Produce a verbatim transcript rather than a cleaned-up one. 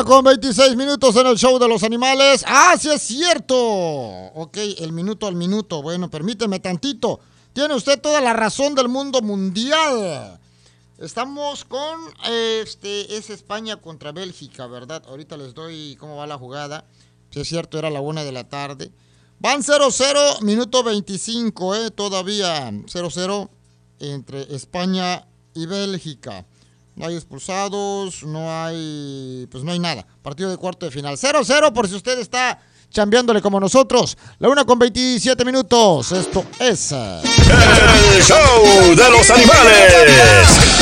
una con veintiséis minutos en el show de los animales. ¡Ah, sí es cierto! Ok, el minuto al minuto. Bueno, permíteme tantito. Tiene usted toda la razón del mundo mundial. Estamos con, este, es España contra Bélgica, ¿verdad? Ahorita les doy cómo va la jugada. Si es cierto, era la una de la tarde. Van cero cero, minuto veinticinco, ¿eh? Todavía cero cero entre España y Bélgica. No hay expulsados, no hay, pues no hay nada. Partido de cuarto de final. cero cero por si usted está chambeándole como nosotros. La una con veintisiete minutos. Esto es... El show de los animales.